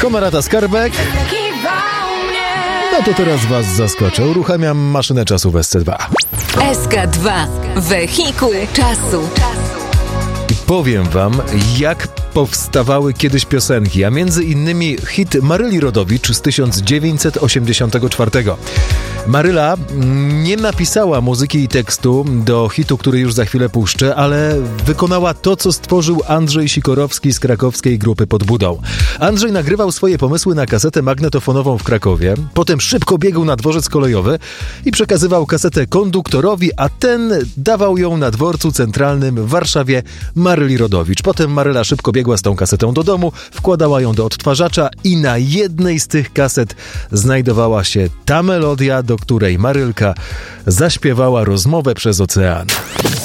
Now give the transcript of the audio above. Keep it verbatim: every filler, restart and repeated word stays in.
Homerata Skarbek. No to teraz was zaskoczę. Uruchamiam maszynę czasu w S C dwa. S K dwa. Wehikuł czasu. I powiem wam, jak powstawały kiedyś piosenki, a między innymi hit Maryli Rodowicz z tysiąc dziewięćset osiemdziesiątego czwartego. Maryla nie napisała muzyki i tekstu do hitu, który już za chwilę puszczę, ale wykonała to, co stworzył Andrzej Sikorowski z krakowskiej grupy Pod Budą. Andrzej nagrywał swoje pomysły na kasetę magnetofonową w Krakowie, potem szybko biegł na dworzec kolejowy i przekazywał kasetę konduktorowi, a ten dawał ją na dworcu centralnym w Warszawie Maryli Rodowicz. Potem Maryla szybko biegła z tą kasetą do domu, wkładała ją do odtwarzacza i na jednej z tych kaset znajdowała się ta melodia, do której Marylka zaśpiewała Rozmowę przez ocean.